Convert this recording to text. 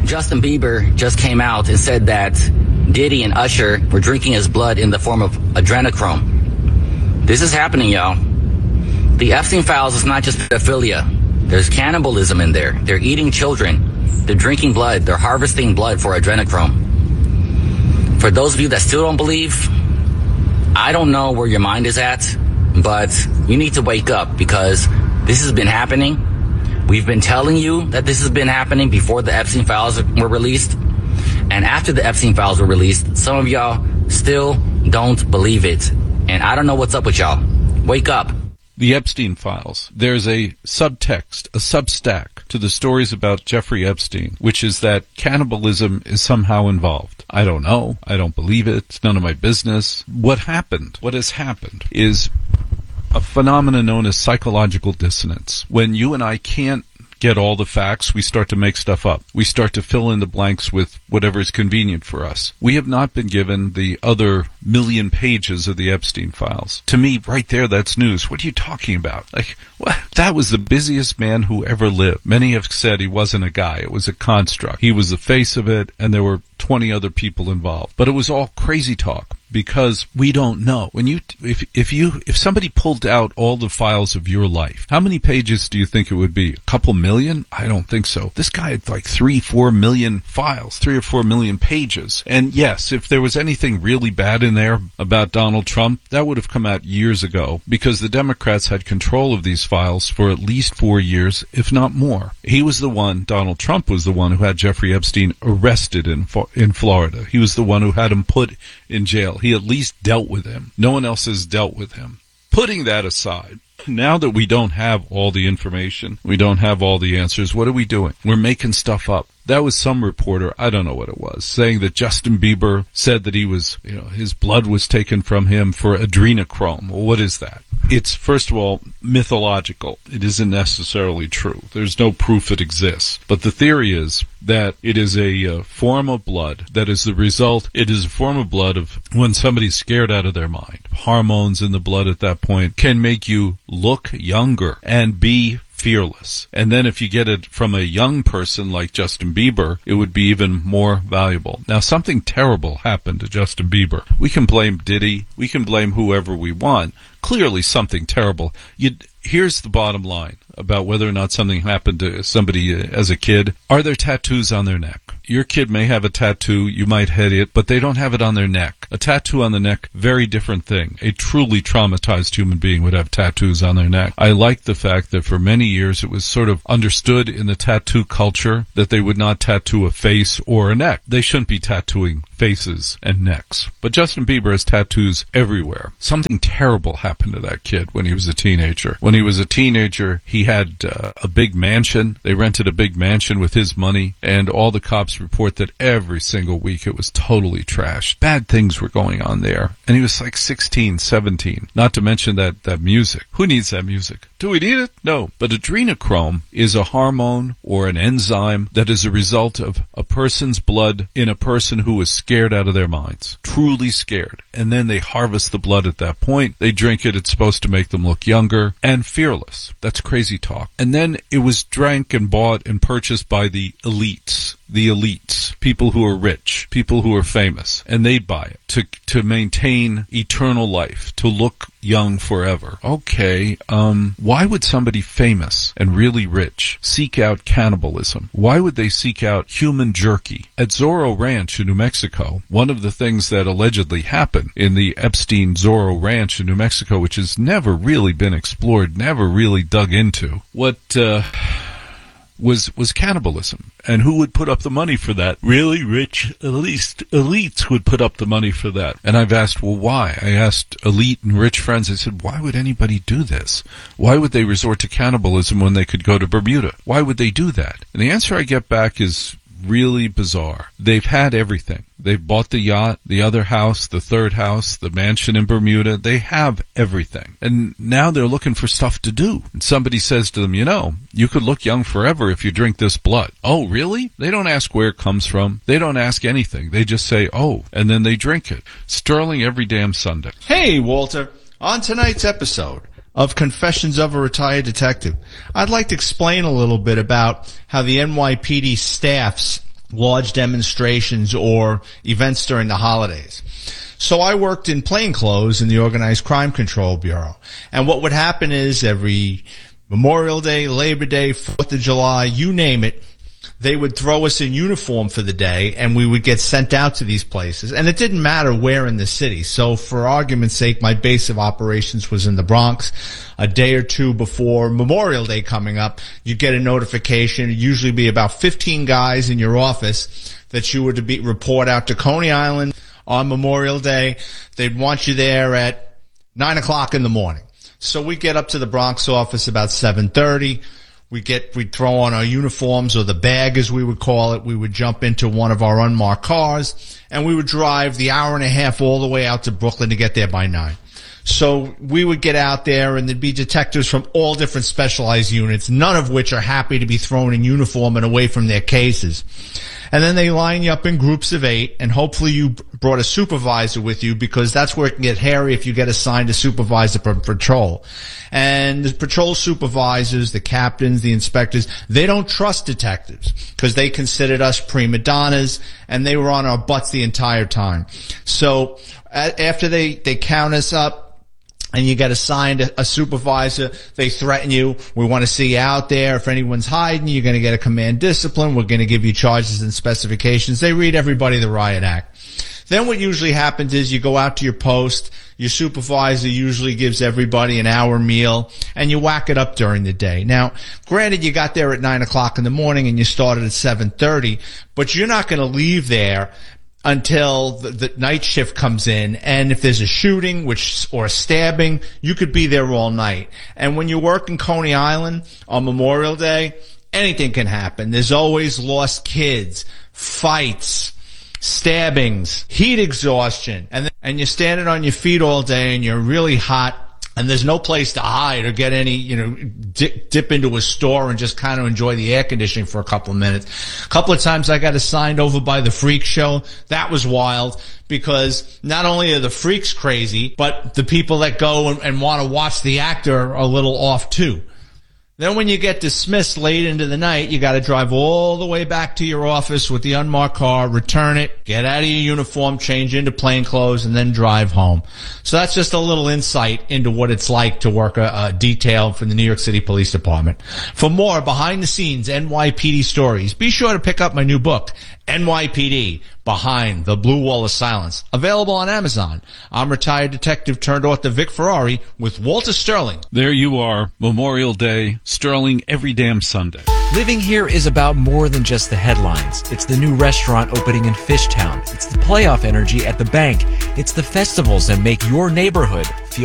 Justin Bieber just came out and said that Diddy and Usher were drinking his blood in the form of adrenochrome. This is happening, y'all. The Epstein Files is not just pedophilia. There's cannibalism in there. They're eating children. They're drinking blood. They're harvesting blood for adrenochrome. For those of you that still don't believe, I don't know where your mind is at, but you need to wake up because this has been happening. We've been telling you that this has been happening before the Epstein Files were released. And after the Epstein Files were released, some of y'all still don't believe it. And I don't know what's up with y'all. Wake up. The Epstein Files. There's a subtext, a substack to the stories about Jeffrey Epstein, which is that cannibalism is somehow involved. I don't know. I don't believe it. It's none of my business. What has happened is a phenomenon known as psychological dissonance. When you and I can't get all the facts, we start to make stuff up. We start to fill in the blanks with whatever is convenient for us. We have not been given the other million pages of the Epstein Files. To me, right there, that's news. What are you talking about? Like, what? That was the busiest man who ever lived. Many have said he wasn't a guy. It was a construct. He was the face of it, and there were 20 other people involved. But it was all crazy talk. Because we don't know. When if somebody pulled out all the files of your life, how many pages do you think it would be? A couple million? I don't think so. This guy had like 3-4 million files, 3 or 4 million pages. And yes, if there was anything really bad in there about Donald Trump, that would have come out years ago because the Democrats had control of these files for at least 4 years, if not more. He was the one, Donald Trump was the one who had Jeffrey Epstein arrested in Florida. He was the one who had him put in jail. He at least dealt with him. No one else has dealt with him. Putting that aside, now that we don't have all the information, we don't have all the answers, what are we doing? We're making stuff up. That was some reporter, I don't know what it was, saying that Justin Bieber said that he was, his blood was taken from him for adrenochrome. Well, what is that? It's, first of all, mythological. It isn't necessarily true. There's no proof it exists. But the theory is that it is a form of blood that is the result. It is a form of blood of when somebody's scared out of their mind. Hormones in the blood at that point can make you look younger and be fearless. And then if you get it from a young person like Justin Bieber, it would be even more valuable. Now, something terrible happened to Justin Bieber. We can blame Diddy. We can blame whoever we want. Clearly something terrible. Here's the bottom line about whether or not something happened to somebody as a kid. Are there tattoos on their neck? Your kid may have a tattoo, you might hit it, but they don't have it on their neck. A tattoo on the neck, very different thing. A truly traumatized human being would have tattoos on their neck. I like the fact that for many years it was sort of understood in the tattoo culture that they would not tattoo a face or a neck. They shouldn't be tattooing faces and necks. But Justin Bieber has tattoos everywhere. Something terrible happened to that kid when he was a teenager. When he was a teenager, he had a big mansion. They rented a big mansion with his money, and all the cops report that every single week it was totally trashed. Bad things were going on there. And he was like 16, 17. Not to mention that music. Who needs that music? Do we need it? No. But adrenochrome is a hormone or an enzyme that is a result of a person's blood in a person who is scared out of their minds. Truly scared. And then they harvest the blood at that point. They drink it. It's supposed to make them look younger and fearless. That's crazy talk. And then it was drank and bought and purchased by the elites. The elites, people who are rich, people who are famous, and they'd buy it to maintain eternal life, to look young forever. Okay, why would somebody famous and really rich seek out cannibalism? Why would they seek out human jerky? At Zorro Ranch in New Mexico, one of the things that allegedly happened in the Epstein Zorro Ranch in New Mexico, which has never really been explored, never really dug into, was cannibalism. And who would put up the money for that? Really rich elites would put up the money for that. And I've asked, well, why? I asked elite and rich friends, I said, why would anybody do this? Why would they resort to cannibalism when they could go to Bermuda? Why would they do that? And the answer I get back is really bizarre. They've had everything. They've bought the yacht, the other house, the third house, the mansion in Bermuda. They have everything. And now they're looking for stuff to do. And somebody says to them, you could look young forever if you drink this blood. Oh, really? They don't ask where it comes from. They don't ask anything. They just say, oh, and then they drink it. Sterling every damn Sunday. Hey, Walter. On tonight's episode of Confessions of a Retired Detective, I'd like to explain a little bit about how the NYPD staffs large demonstrations or events during the holidays. So I worked in plainclothes in the Organized Crime Control Bureau. And what would happen is every Memorial Day, Labor Day, 4th of July, you name it, they would throw us in uniform for the day, and we would get sent out to these places. And it didn't matter where in the city. So for argument's sake, my base of operations was in the Bronx. A day or two before Memorial Day coming up, you get a notification. It'd usually be about 15 guys in your office that you were to report out to Coney Island on Memorial Day. They'd want you there at 9 o'clock in the morning. So we get up to the Bronx office about 7:30. We'd throw on our uniforms, or the bag as we would call it. We would jump into one of our unmarked cars, and we would drive the hour and a half all the way out to Brooklyn to get there by 9. So we would get out there, and there'd be detectives from all different specialized units, none of which are happy to be thrown in uniform and away from their cases. And then they line you up in groups of 8, and hopefully you brought a supervisor with you, because that's where it can get hairy if you get assigned a supervisor from patrol. And the patrol supervisors, the captains, the inspectors, they don't trust detectives because they considered us prima donnas, and they were on our butts the entire time. So after they count us up, and you get assigned a supervisor, they threaten you. We want to see you out there. If anyone's hiding, you're going to get a command discipline. We're going to give you charges and specifications. They read everybody the riot act. Then what usually happens is you go out to your post. Your supervisor usually gives everybody an hour meal, and you whack it up during the day. Now, granted, you got there at 9 o'clock in the morning and you started at 7:30, but you're not going to leave there until the night shift comes in. And if there's a shooting or a stabbing, you could be there all night. And when you work in Coney Island on Memorial Day, anything can happen. There's always lost kids, fights, stabbings, heat exhaustion, and you're standing on your feet all day, and you're really hot, and there's no place to hide or get any, dip into a store and just kind of enjoy the air conditioning for a couple of minutes. A couple of times I got assigned over by the freak show. That was wild, because not only are the freaks crazy, but the people that go and want to watch the actor are a little off too. Then when you get dismissed late into the night, you got to drive all the way back to your office with the unmarked car, return it, get out of your uniform, change into plain clothes, and then drive home. So that's just a little insight into what it's like to work a detail for the New York City Police Department. For more behind-the-scenes NYPD stories, be sure to pick up my new book, NYPD, Behind the Blue Wall of Silence, available on Amazon. I'm retired detective turned author Vic Ferrari with Walter Sterling. There you are, Memorial Day, Sterling every damn Sunday. Living here is about more than just the headlines. It's the new restaurant opening in Fishtown. It's the playoff energy at the bank. It's the festivals that make your neighborhood feel